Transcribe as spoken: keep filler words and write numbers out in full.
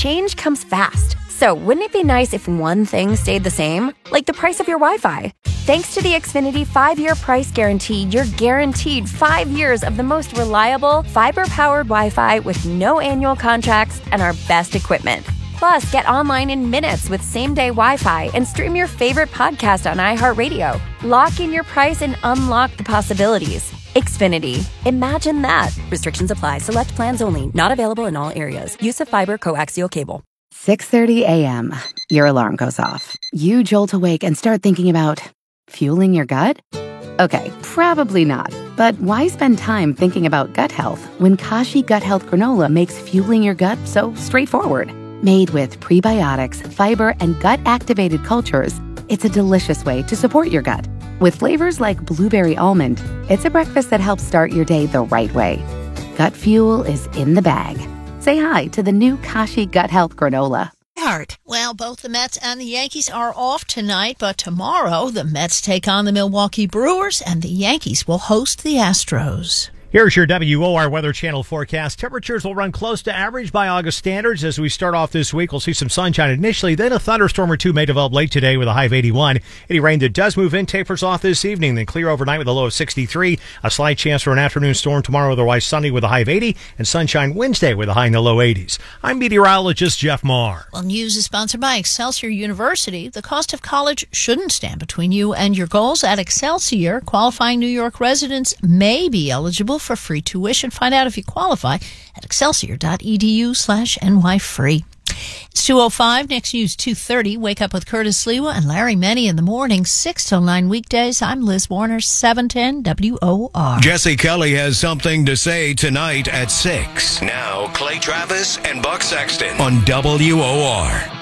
change comes fast. So wouldn't it be nice if one thing stayed the same? Like the price of your Wi-Fi. Thanks to the Xfinity five-year price guarantee, you're guaranteed five years of the most reliable, fiber-powered Wi-Fi with no annual contracts and our best equipment. Plus, get online in minutes with same-day Wi-Fi and stream your favorite podcast on iHeartRadio. Lock in your price and unlock the possibilities. Xfinity. Imagine that. Restrictions apply. Select plans only. Not available in all areas. Use of fiber coaxial cable. six thirty a.m. Your alarm goes off. You jolt awake and start thinking about fueling your gut? Okay, probably not. But why spend time thinking about gut health when Kashi Gut Health Granola makes fueling your gut so straightforward? Made with prebiotics, fiber, and gut-activated cultures, it's a delicious way to support your gut. With flavors like blueberry almond, it's a breakfast that helps start your day the right way. Gut fuel is in the bag. Say hi to the new Kashi Gut Health Granola. Heart. Well, both the Mets and the Yankees are off tonight, but tomorrow the Mets take on the Milwaukee Brewers and the Yankees will host the Astros. Here's your W O R Weather Channel forecast. Temperatures will run close to average by August standards as we start off this week. We'll see some sunshine initially, then a thunderstorm or two may develop late today with a high of eighty-one. Any rain that does move in tapers off this evening, then clear overnight with a low of sixty-three. A slight chance for an afternoon storm tomorrow, otherwise sunny with a high of eighty, and sunshine Wednesday with a high in the low eighties. I'm meteorologist Jeff Marr. Well, news is sponsored by Excelsior University. The cost of college shouldn't stand between you and your goals. At Excelsior, qualifying New York residents may be eligible for free tuition. Find out if you qualify at excelsior.edu slash ny free. It's two oh five, next news two thirty. Wake up with Curtis Lewa and Larry Menny in the morning, six till nine weekdays. I'm Liz Warner, seven ten W O R. Jesse Kelly has something to say tonight at six. Now, Clay Travis and Buck Sexton on W O R.